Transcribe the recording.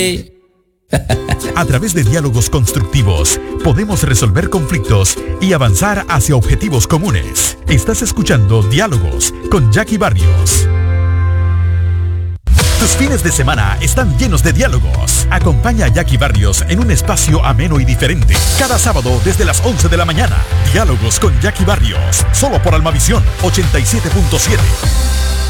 A través de diálogos constructivos, podemos resolver conflictos y avanzar hacia objetivos comunes. Estás escuchando Diálogos con Jackie Barrios. Tus fines de semana están llenos de diálogos. Acompaña a Jackie Barrios en un espacio ameno y diferente. Cada sábado desde las 11 de la mañana. Diálogos con Jackie Barrios. Solo por Almavisión 87.7.